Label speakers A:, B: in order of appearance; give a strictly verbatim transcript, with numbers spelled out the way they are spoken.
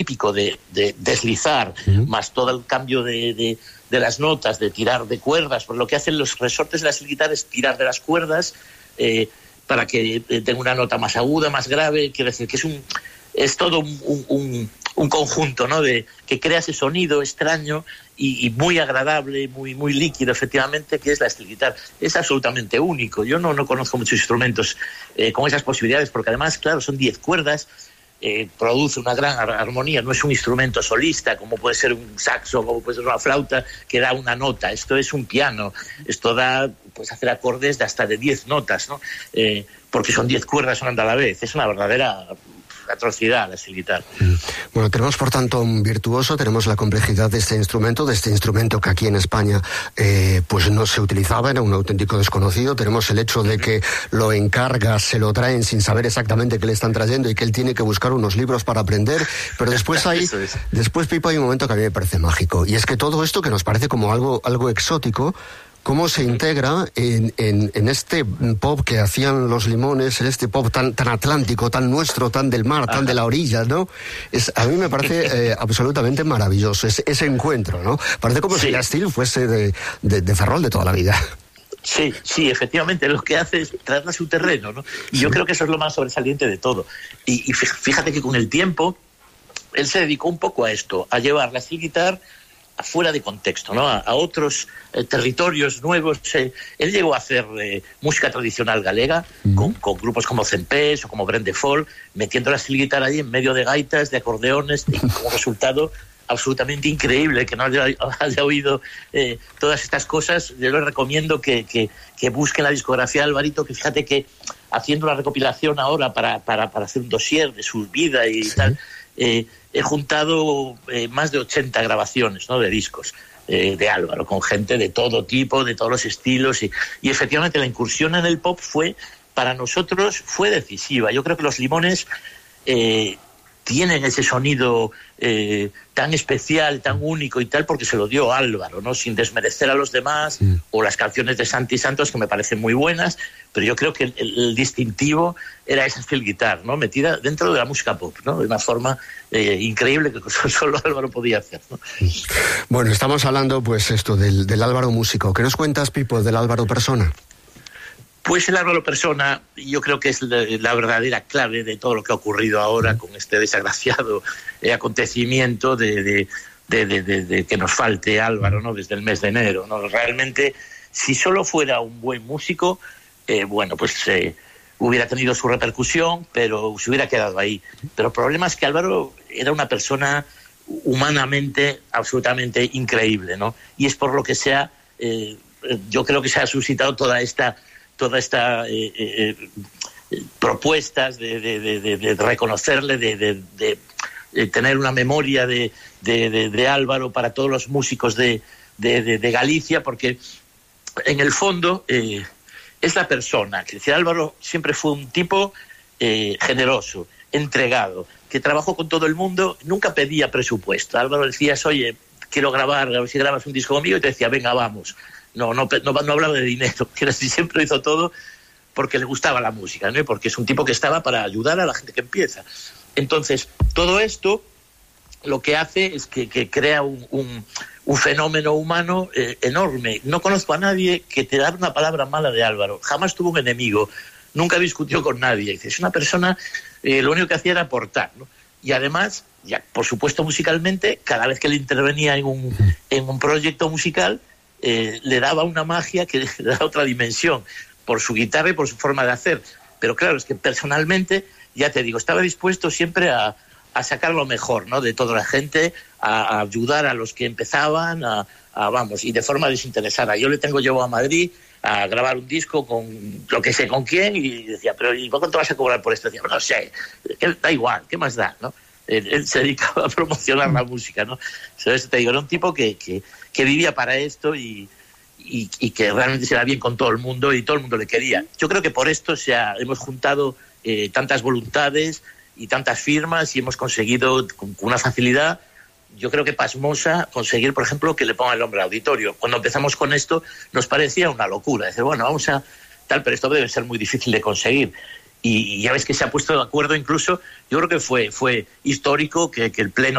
A: típico de, de deslizar, uh-huh. más todo el cambio de, de, de las notas, de tirar de cuerdas, pues lo que hacen los resortes de la guitarra es tirar de las cuerdas eh, para que tenga una nota más aguda, más grave. Quiero decir que es un es todo un, un, un, un conjunto, ¿no? De que crea ese sonido extraño y, y muy agradable, muy muy líquido, efectivamente, que es la steel guitar. Es absolutamente único. Yo no, no conozco muchos instrumentos eh, con esas posibilidades, porque además, claro, son diez cuerdas, eh, produce una gran armonía. No es un instrumento solista, como puede ser un saxo, como puede ser una flauta, que da una nota. Esto es un piano. Esto da, pues, hacer acordes de hasta de diez notas, ¿no? Eh, porque son diez cuerdas sonando a la vez. Es una verdadera atrocidad la steel guitar.
B: Bueno, tenemos por tanto un virtuoso, tenemos la complejidad de este instrumento, de este instrumento que aquí en España eh, pues no se utilizaba, era un auténtico desconocido. Tenemos el hecho de que lo encarga, se lo traen sin saber exactamente qué le están trayendo y que él tiene que buscar unos libros para aprender, pero después hay, es. después Pipo, hay un momento que a mí me parece mágico, y es que todo esto que nos parece como algo, algo exótico, cómo se integra en, en, en este pop que hacían los Limones, en este pop tan, tan atlántico, tan nuestro, tan del mar, tan de la orilla, ¿no? Es, a mí me parece eh, absolutamente maravilloso ese, ese encuentro, ¿no? Parece como sí. si la steel fuese de, de, de Ferrol de toda la vida.
A: Sí, sí, efectivamente, lo que hace es traerla a su terreno, ¿no? Y sí. yo creo que eso es lo más sobresaliente de todo. Y, y fíjate que con el tiempo, él se dedicó un poco a esto, a llevar la steel guitar fuera de contexto, ¿no? A, a otros eh, territorios nuevos. Eh, él llegó a hacer eh, música tradicional galega, uh-huh. con, con grupos como Cempés o como Brendefol, metiendo la steel guitar allí en medio de gaitas, de acordeones, y como resultado absolutamente increíble. Que no haya, haya oído eh, todas estas cosas, yo les recomiendo que, que, que busquen la discografía de Alvarito, que fíjate que haciendo la recopilación ahora para, para, para hacer un dossier de su vida y ¿sí? tal, eh, he juntado eh, más de ochenta grabaciones, ¿no? de discos eh, de Álvaro, con gente de todo tipo, de todos los estilos, y, y efectivamente la incursión en el pop fue, para nosotros, fue decisiva. Yo creo que los Limones eh, tienen ese sonido eh, tan especial, tan único y tal, porque se lo dio Álvaro, ¿no? Sin desmerecer a los demás, mm. o las canciones de Santi Santos, que me parecen muy buenas, pero yo creo que el, el, el distintivo era esa steel guitar, ¿no? Metida dentro de la música pop, ¿no? De una forma eh, increíble que solo Álvaro podía hacer, ¿no?
B: Bueno, estamos hablando, pues, esto del, del Álvaro músico. ¿Qué nos cuentas, Pipo, del Álvaro persona?
A: Pues el Álvaro persona, yo creo que es la, la verdadera clave de todo lo que ha ocurrido ahora con este desgraciado eh, acontecimiento de, de, de, de, de, de que nos falte Álvaro, ¿no? Desde el mes de enero, ¿no? Realmente, si solo fuera un buen músico, eh, bueno, pues eh, hubiera tenido su repercusión, pero se hubiera quedado ahí. Pero el problema es que Álvaro era una persona humanamente absolutamente increíble, ¿no? Y es por lo que se ha, eh, yo creo que se ha suscitado toda esta toda esta eh, eh, propuestas de, de, de, de reconocerle, de, de, de, de tener una memoria de, de, de, de Álvaro para todos los músicos de, de, de, de Galicia, porque en el fondo eh, es la persona. Que decir, Álvaro siempre fue un tipo eh, generoso, entregado, que trabajó con todo el mundo, nunca pedía presupuesto. Álvaro decías, oye, quiero grabar, a ver si grabas un disco conmigo, y te decía, venga, vamos. No, no, no, no hablaba de dinero, que siempre hizo todo porque le gustaba la música, ¿no? Y porque es un tipo que estaba para ayudar a la gente que empieza. Entonces, todo esto lo que hace es que, que crea un, un, un fenómeno humano eh, enorme. No conozco a nadie que te da una palabra mala de Álvaro. Jamás tuvo un enemigo, nunca discutió con nadie. Es una persona, eh, lo único que hacía era aportar, ¿no? Y además, ya, por supuesto, musicalmente, cada vez que él intervenía en un, en un proyecto musical, Eh, le daba una magia que le daba otra dimensión por su guitarra y por su forma de hacer. Pero claro, es que personalmente, ya te digo, estaba dispuesto siempre a, a sacar lo mejor, ¿no? De toda la gente, a, a ayudar a los que empezaban, a, a vamos, y de forma desinteresada. Yo le tengo llevado a Madrid a grabar un disco con lo que sé con quién, y decía, pero ¿y cuánto vas a cobrar por esto? Decía, no sé, da igual, ¿qué más da, no? Él, él se dedicaba a promocionar la música, ¿no? ¿Sabes? Te digo, era un tipo que, que, que vivía para esto y, y, y que realmente se da bien con todo el mundo y todo el mundo le quería. Yo creo que por esto se ha, hemos juntado eh, tantas voluntades y tantas firmas y hemos conseguido con, con una facilidad, yo creo que pasmosa, conseguir, por ejemplo, que le ponga el nombre al auditorio. Cuando empezamos con esto nos parecía una locura. Decir, bueno, vamos a tal, pero esto debe ser muy difícil de conseguir. y ya ves que se ha puesto de acuerdo incluso, yo creo que fue, fue histórico que, que el Pleno